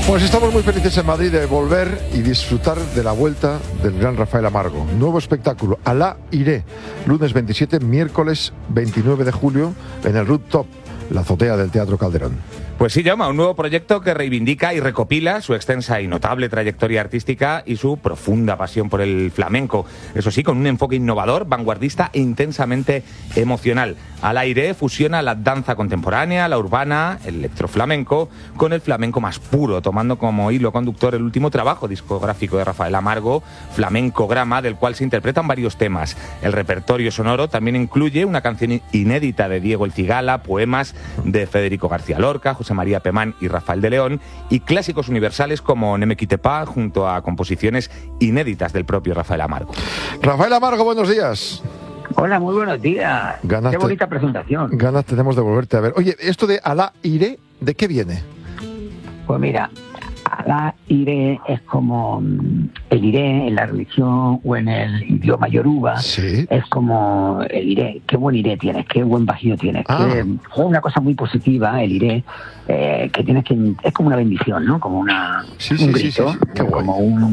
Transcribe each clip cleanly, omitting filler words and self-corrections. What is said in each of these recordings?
Pues estamos muy felices en Madrid de volver y disfrutar de la vuelta del gran Rafael Amargo. Nuevo espectáculo, Alá iré, lunes 27, miércoles 29 de julio, en el Rooftop, la azotea del Teatro Calderón. Pues sí, Jaume, un nuevo proyecto que reivindica y recopila su extensa y notable trayectoria artística y su profunda pasión por el flamenco. Eso sí, con un enfoque innovador, vanguardista e intensamente emocional. Al aire fusiona la danza contemporánea, la urbana, el electroflamenco, con el flamenco más puro, tomando como hilo conductor el último trabajo discográfico de Rafael Amargo, Flamenco Grama, del cual se interpretan varios temas. El repertorio sonoro también incluye una canción inédita de Diego El Cigala, poemas de Federico García Lorca, José María Pemán y Rafael de León, y clásicos universales como Ne me quitte pas, junto a composiciones inéditas del propio Rafael Amargo. Rafael Amargo, buenos días. Hola, muy buenos días. Qué bonita presentación. Ganas tenemos de volverte a ver. Oye, esto de Alá iré, ¿de qué viene? Pues mira, Alá iré es como el iré en la religión o en el idioma yoruba. Sí. Es como el iré. Qué buen iré tienes, qué buen bajío tienes. Es una cosa muy positiva, el iré, que tienes que... Es como una bendición, ¿no? Como un grito. Sí. Qué como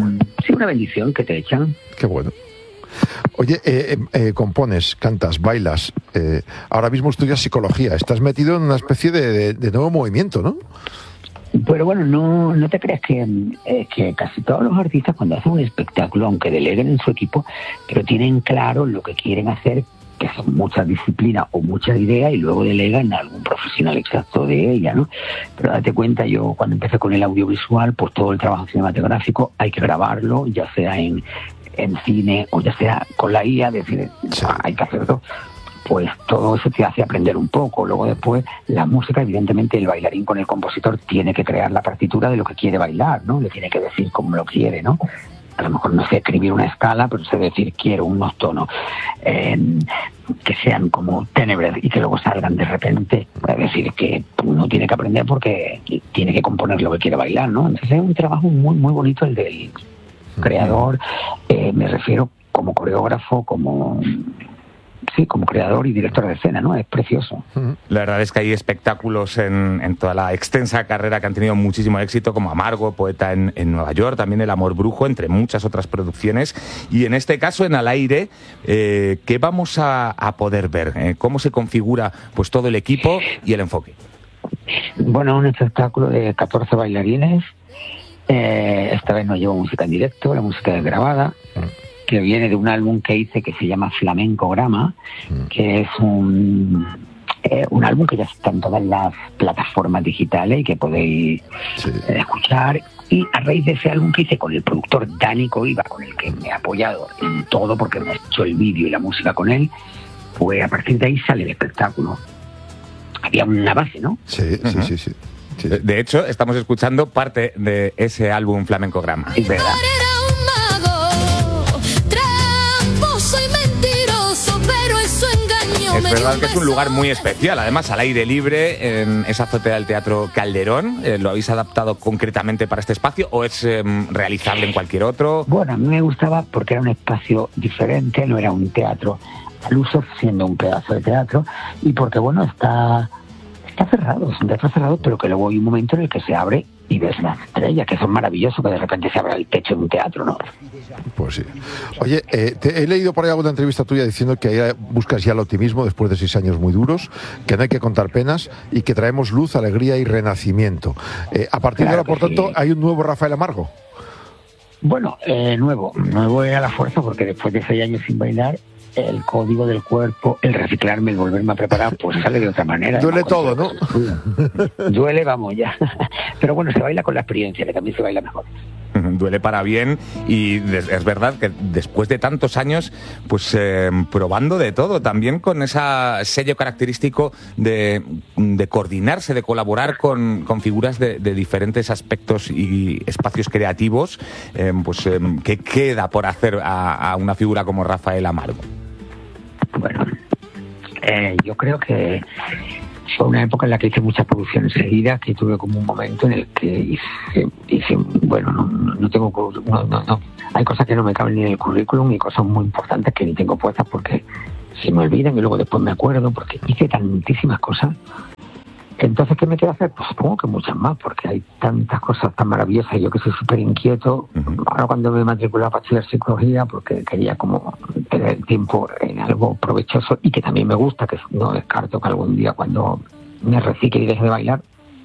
una bendición que te echan. Qué bueno. Oye, compones, cantas, bailas. Ahora mismo estudias psicología. Estás metido en una especie de nuevo movimiento, ¿no? Pero bueno, no te creas que casi todos los artistas cuando hacen un espectáculo, aunque deleguen en su equipo, pero tienen claro lo que quieren hacer, que son muchas disciplinas o muchas ideas, y luego delegan a algún profesional exacto de ella, ¿no? Pero date cuenta, yo cuando empecé con el audiovisual, pues todo el trabajo cinematográfico hay que grabarlo, ya sea en cine o ya sea con la IA, es decir, hay que hacerlo. Pues todo eso te hace aprender un poco. Luego después la música, evidentemente el bailarín con el compositor tiene que crear la partitura de lo que quiere bailar, ¿no? Le tiene que decir cómo lo quiere, ¿no? A lo mejor no sé escribir una escala, pero sé decir quiero unos tonos que sean como ténebres y que luego salgan de repente. Es decir, que uno tiene que aprender porque tiene que componer lo que quiere bailar, ¿no? Entonces es un trabajo muy, muy bonito el del creador. Me refiero como coreógrafo, como creador y director de escena, ¿no? Es precioso. La verdad es que hay espectáculos en toda la extensa carrera que han tenido muchísimo éxito, como Amargo, Poeta en Nueva York, también El Amor Brujo, entre muchas otras producciones. Y en este caso, en Al aire, ¿qué vamos a poder ver? ¿Cómo se configura pues todo el equipo y el enfoque? Bueno, un espectáculo de 14 bailarines. Esta vez no llevo música en directo, la música es grabada, que viene de un álbum que hice que se llama Flamenco Grama, que es un álbum que ya está en todas las plataformas digitales y que podéis escuchar. Y a raíz de ese álbum que hice con el productor Dani Coiba, con el que me he apoyado en todo porque me he hecho el vídeo y la música con él, pues a partir de ahí sale el espectáculo. Había una base, ¿no? Sí. De hecho, estamos escuchando parte de ese álbum Flamenco Grama. Es verdad. Es verdad que es un lugar muy especial, además al aire libre, en esa azotea del Teatro Calderón. ¿Lo habéis adaptado concretamente para este espacio o es realizable en cualquier otro? Bueno, a mí me gustaba porque era un espacio diferente, no era un teatro al uso, siendo un pedazo de teatro, y porque, bueno, está cerrado, es un teatro cerrado, pero que luego hay un momento en el que se abre y ves las estrellas, que son maravillosos, que de repente se abra el techo de un teatro, ¿no? Pues sí. Oye, he leído por ahí alguna entrevista tuya diciendo que ahí buscas ya el optimismo después de 6 años muy duros, que no hay que contar penas y que traemos luz, alegría y renacimiento. A partir de ahora, por tanto, ¿hay un nuevo Rafael Amargo? Bueno, nuevo era la fuerza, porque después de 6 años sin bailar, el código del cuerpo, el reciclarme, el volverme a preparar, pues sale de otra manera. Duele todo, ¿no? Duele, vamos, ya. Pero bueno, se baila con la experiencia, que también se baila mejor. Duele para bien, y es verdad que después de tantos años, pues probando de todo, también con ese sello característico de coordinarse, de colaborar con figuras de diferentes aspectos y espacios creativos, ¿qué queda por hacer a una figura como Rafael Amargo? Bueno, yo creo que fue una época en la que hice muchas producciones seguidas, que tuve como un momento en el que hice bueno, no tengo, no, hay cosas que no me caben ni en el currículum y cosas muy importantes que ni tengo puestas porque se me olvidan y luego después me acuerdo, porque hice tantísimas cosas Entonces, ¿qué me queda hacer? Pues supongo que muchas más, porque hay tantas cosas tan maravillosas. Yo que soy súper inquieto, ahora cuando me matriculé a bachiller psicología, porque quería como tener el tiempo en algo provechoso y que también me gusta, que no descarto que algún día cuando me recicle y deje de bailar,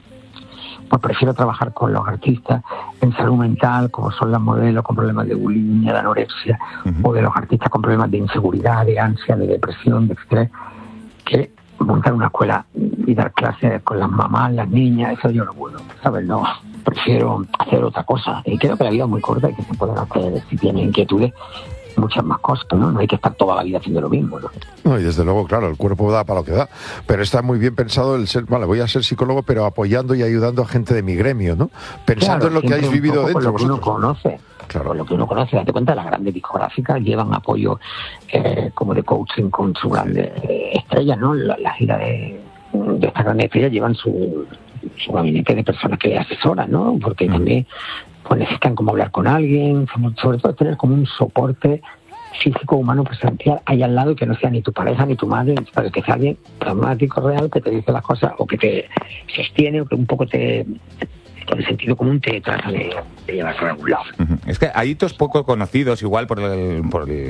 pues prefiero trabajar con los artistas en salud mental, como son las modelos con problemas de bulimia, de anorexia, o de los artistas con problemas de inseguridad, de ansia, de depresión, de estrés, que montar una escuela y dar clases con las mamás, las niñas, eso yo no puedo, ¿sabes? No, prefiero hacer otra cosa. Y creo que la vida es muy corta y que se pueden hacer, si tienen inquietudes, muchas más cosas, ¿no? No hay que estar toda la vida haciendo lo mismo, ¿no? No, y desde luego, claro, el cuerpo da para lo que da, pero está muy bien pensado el ser, vale, voy a ser psicólogo, pero apoyando y ayudando a gente de mi gremio, ¿no? Pensando en lo que habéis vivido dentro. Lo que uno conoce. Claro, lo que uno conoce, date cuenta, las grandes discográficas llevan apoyo como de coaching con sus grandes estrellas, ¿no? La gira de estas grandes estrellas llevan su gabinete de personas que les asesoran, ¿no? Porque también pues necesitan como hablar con alguien, sobre todo tener como un soporte físico, humano, presencial ahí al lado, y que no sea ni tu pareja ni tu madre, para que sea alguien pragmático, real, que te dice las cosas o que te sostiene o que un poco te, con el sentido común, te trata de llevar a algún lado. Es que hay hitos poco conocidos, igual por el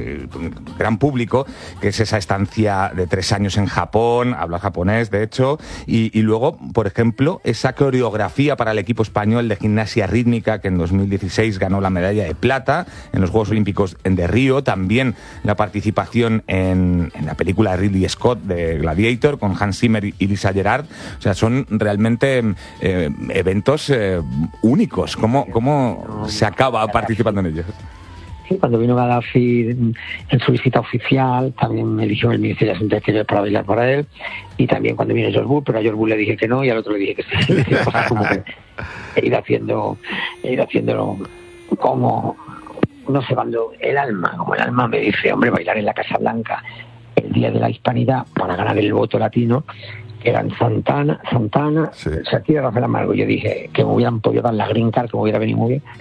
gran público, que es esa estancia de 3 años en Japón, habla japonés, de hecho, y luego, por ejemplo, esa coreografía para el equipo español de gimnasia rítmica, que en 2016 ganó la medalla de plata en los Juegos Olímpicos de Río, también la participación en la película de Ridley Scott de Gladiator, con Hans Zimmer y Lisa Gerrard. O sea, son realmente eventos únicos. ¿Cómo se acaba participando en ellos? Sí, cuando vino Gaddafi en su visita oficial, también me eligió el Ministerio de Asuntos Exteriores para bailar para él, y también cuando vino George Bush, pero a George Bush le dije que no y al otro le dije que sí. Como que he ido haciéndolo como, no sé, cuando el alma me dice, hombre, bailar en la Casa Blanca el Día de la Hispanidad para ganar el voto latino, que eran Santana, sí, Shakira, Rafael Amargo. Yo dije que me hubieran podido dar la green card, que me hubiera venido muy bien.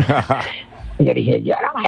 Y yo dije,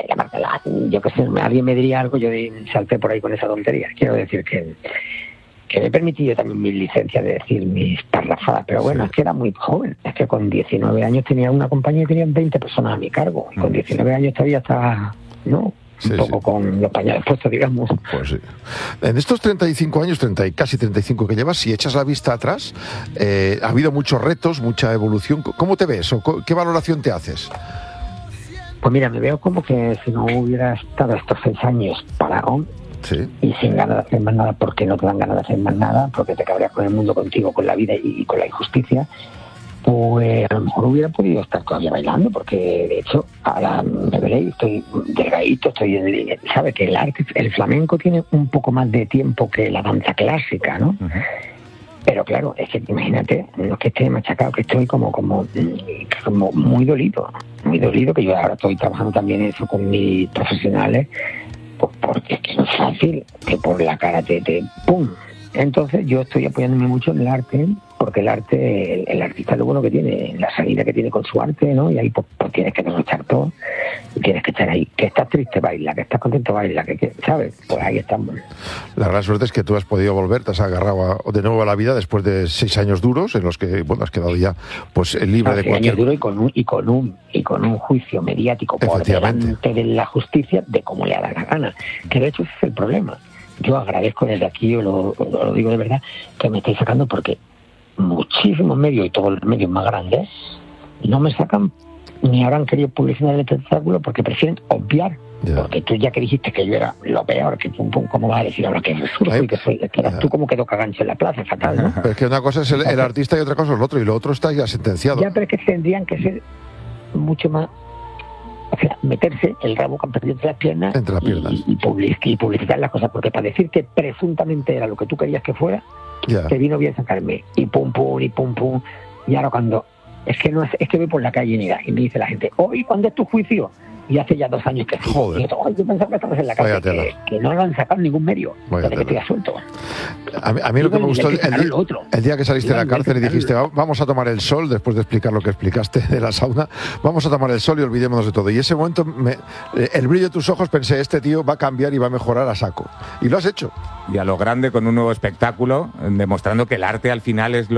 yo qué sé, alguien me diría algo, yo salté por ahí con esa tontería. Quiero decir que me he permitido también mis licencias de decir mis parrafadas, pero bueno, es que era muy joven. Es que con 19 años tenía una compañía y tenían 20 personas a mi cargo. Y con 19 años todavía estaba, ¿no? Un poco con los pañales puestos, digamos. Pues sí. En estos 35 años, casi 35 que llevas, si echas la vista atrás, ha habido muchos retos, mucha evolución. ¿Cómo te ves o qué valoración te haces? Pues mira, me veo como que si no hubiera estado estos 6 años paragón, sí, y sin ganas de hacer más nada, porque no te dan ganas de hacer más nada, porque te cabreas con el mundo, contigo, con la vida y con la injusticia, pues a lo mejor hubiera podido estar todavía bailando, porque de hecho ahora me veréis, estoy delgadito, sabe que el arte, el flamenco tiene un poco más de tiempo que la danza clásica, ¿no? Uh-huh. Pero claro, es que imagínate, no es que esté machacado, que estoy como muy dolido, que yo ahora estoy trabajando también eso con mis profesionales, pues porque es que no es fácil que por la cara te ¡pum! Entonces yo estoy apoyándome mucho en el arte, porque el arte, el artista lo bueno que tiene, la salida que tiene con su arte, ¿no? Y ahí pues tienes que desechar todo, tienes que estar ahí. Que estás triste, baila, que estás contento, baila, que ¿sabes? Pues ahí estamos. La gran suerte es que tú has podido volver, te has agarrado de nuevo a la vida después de 6 años duros, en los que, bueno, has quedado ya pues libre de cualquier... 6 años duros y con un juicio mediático por delante de la justicia de cómo le da la gana. Que de hecho ese es el problema. Yo agradezco desde aquí, lo digo de verdad, que me estéis sacando, porque muchísimos medios y todos los medios más grandes no me sacan ni habrán querido publicidad del espectáculo porque prefieren obviar. Yeah. Porque tú ya que dijiste que yo era lo peor, que ¿cómo vas a decir ahora que resulta que eras tú como quedó cagancho en la plaza? Fatal, ¿no? Pero es que una cosa es el artista y otra cosa es el otro, y lo otro está ya sentenciado. Ya, pero es que tendrían que ser mucho más... O sea, meterse el rabo que han perdido entre las piernas y publicitar las cosas, porque para decir que presuntamente era lo que tú querías que fuera, te vino bien sacarme y pum pum, y ahora cuando es que voy por la calle y me dice la gente, hoy ¿cuándo es tu juicio? Y hace ya 2 años que sí. Joder. Y yo pensaba que estabas en la calle, que no lo han sacado en ningún medio, desde que te suelto. A mí lo que me gustó el día que saliste de la cárcel y dijiste, vamos a tomar el sol, después de explicar lo que explicaste de la sauna, vamos a tomar el sol y olvidémonos de todo. Y ese momento, el brillo de tus ojos, pensé, este tío va a cambiar y va a mejorar a saco. Y lo has hecho. Y a lo grande con un nuevo espectáculo, demostrando que el arte al final es lo